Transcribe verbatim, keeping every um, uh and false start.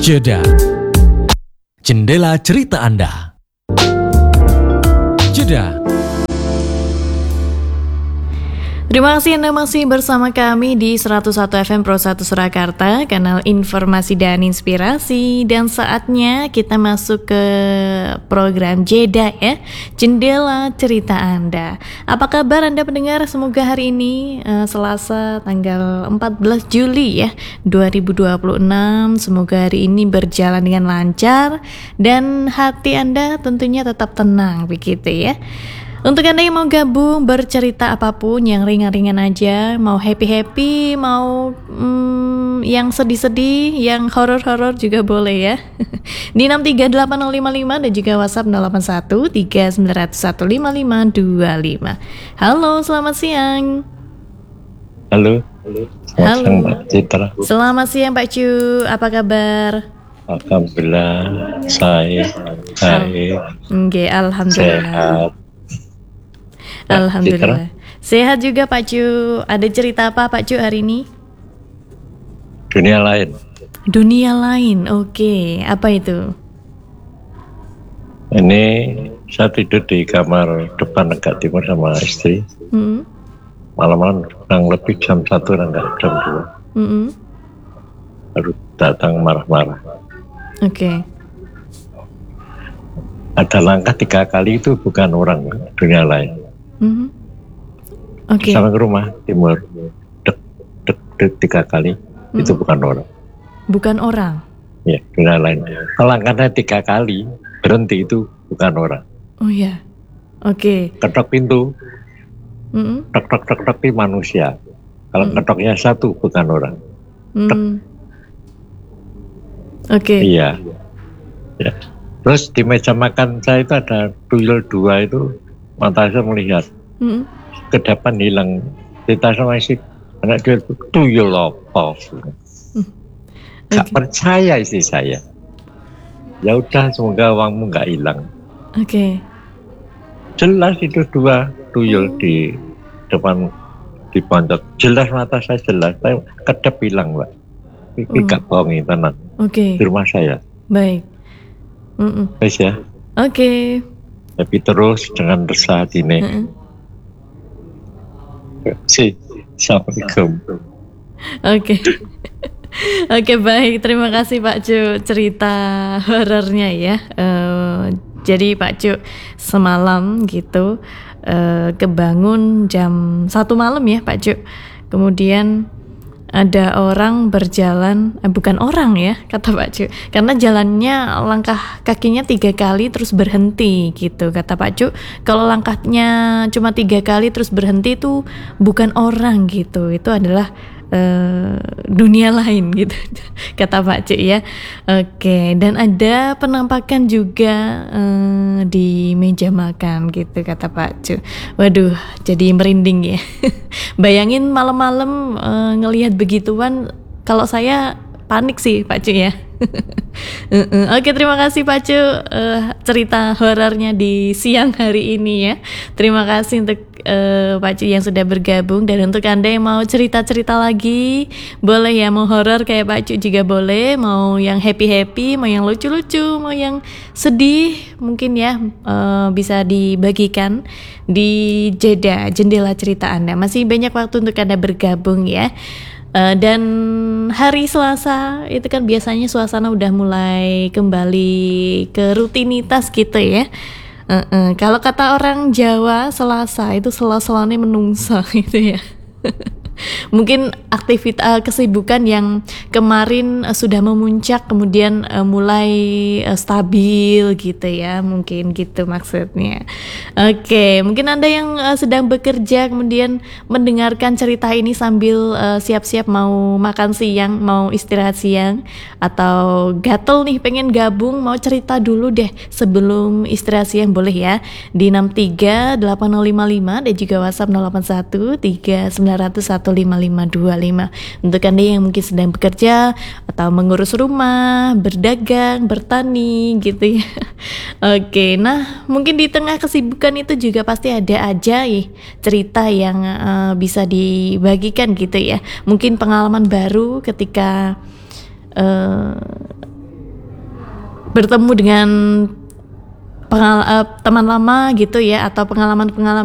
Jeda. Jendela cerita Anda. Jeda. Terima kasih Anda masih bersama kami di seratus satu F M Pro satu Surakarta, kanal informasi dan inspirasi. Dan saatnya kita masuk ke program Jeda ya, Jendela Cerita Anda. Apa kabar Anda pendengar? Semoga hari ini uh, Selasa tanggal empat belas Juli ya dua ribu dua puluh enam, semoga hari ini berjalan dengan lancar dan hati Anda tentunya tetap tenang begitu ya. Untuk Anda yang mau gabung bercerita apapun yang ringan-ringan aja, mau happy-happy, mau hmm, yang sedih-sedih, yang horor-horor juga boleh ya. Di enam tiga delapan nol lima lima dan juga WhatsApp nol delapan satu tiga sembilan nol satu lima lima dua lima. Halo, selamat siang. Halo. Selamat Halo. siang Mbak Citra. Selamat siang Pak Cu, apa kabar? Alhamdulillah, saya baik, Nggih, alhamdulillah. sehat. Alhamdulillah. Sehat juga Pak Cu. Ada cerita apa Pak Cu hari ini? Dunia lain. Dunia lain, oke. Apa itu? Ini saya tidur di kamar depan agak timur sama istri. Mm-hmm. Malam-malam kurang lebih jam satu dan enggak jam dua. Mm-hmm. Baru datang marah-marah. Oke. Ada langkah tiga kali itu bukan orang, dunia lain. Mm-hmm. Oke. Sampai ke rumah timur, dek dek dek tiga kali, mm-hmm. itu bukan orang. Bukan orang. Ya, dunia lain. Kalau langkahnya tiga kali berhenti itu bukan orang. Oh ya. Oke. Ketok pintu, Mm-hmm. tok tok tok tok itu manusia. Kalau Mm-hmm. ketoknya satu bukan orang. Mm. Oke. Iya. Ya. Terus di meja makan saya itu ada tuyul dua itu, mata saya melihat. Mm-hmm. Ke depan hilang. Kita sama isi anak tuyul, tuyul apa? Mm. Gak Okay. percaya istri saya. Ya udah, semoga uangmu gak hilang. Oke. Okay. Jelas itu dua tuyul Mm. di depan di pojok. Jelas mata saya jelas. Saya kedap hilang, Mbak. Ini Mm. gak bohong, tenang. Oke. Okay. Di rumah saya. Baik. Mm-mm. Guys ya. Oke. Okay. Tapi terus dengan resah hati ini. Mm-mm. Si, Assalamualaikum. Oke. Oke, baik, terima kasih Pak Cu cerita horornya ya. Uh, jadi Pak Cu semalam gitu uh, kebangun jam satu malam ya Pak Cu. Kemudian ada orang berjalan, eh, bukan orang ya kata Pak Cu, karena jalannya langkah kakinya tiga kali terus berhenti gitu kata Pak Cu. Kalau langkahnya cuma tiga kali terus berhenti itu bukan orang gitu, itu adalah Uh, dunia lain gitu kata Pak Cu ya. Oke, dan ada penampakan juga uh, di meja makan gitu kata Pak Cu. Waduh, jadi merinding ya. Bayangin malam-malam uh, ngelihat begituan, kalau saya panik sih Pak Cu ya. uh-uh. Oke, terima kasih Pak Cu uh, cerita horornya di siang hari ini ya. Terima kasih untuk uh, Pak Cu yang sudah bergabung, dan untuk Anda yang mau cerita-cerita lagi boleh ya, mau horor kayak Pak Cu juga boleh, mau yang happy-happy, mau yang lucu-lucu, mau yang sedih mungkin ya, uh, bisa dibagikan di Jeda Jendela Cerita Anda. Masih banyak waktu untuk Anda bergabung ya. Uh, dan hari Selasa itu kan biasanya suasana udah mulai kembali ke rutinitas gitu ya. Uh-uh. Kalau kata orang Jawa, Selasa itu sela-selane menungsa gitu ya. Mungkin aktivitas uh, kesibukan yang kemarin uh, sudah memuncak kemudian uh, mulai uh, stabil gitu ya, mungkin gitu maksudnya. Oke, mungkin Anda yang uh, sedang bekerja kemudian mendengarkan cerita ini sambil uh, siap-siap mau makan siang, mau istirahat siang, atau gatel nih pengen gabung mau cerita dulu deh sebelum istirahat siang, boleh ya di enam tiga delapan nol lima lima dan juga WhatsApp nol delapan satu tiga sembilan nol satu lima lima dua lima. Untuk Anda yang mungkin sedang bekerja atau mengurus rumah, berdagang, bertani gitu ya. Oke, nah mungkin di tengah kesibukan itu juga pasti ada aja ya cerita yang uh, bisa dibagikan gitu ya. Mungkin pengalaman baru ketika uh, bertemu dengan pengal- eh, teman lama gitu ya, atau pengalaman-pengalaman